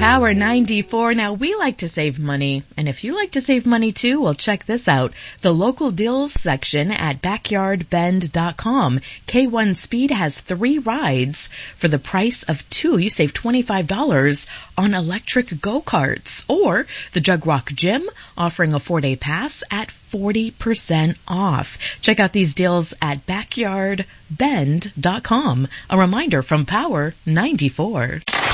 Power 94. Now, we like to save money, and if you like to save money too, well, check this out. The local deals section at backyardbend.com. K1 Speed has 3 rides for the price of 2. You save $25 on electric go-karts. Or the Jug Rock Gym offering a 4-day pass at 40% off. Check out these deals at backyardbend.com. A reminder from Power 94.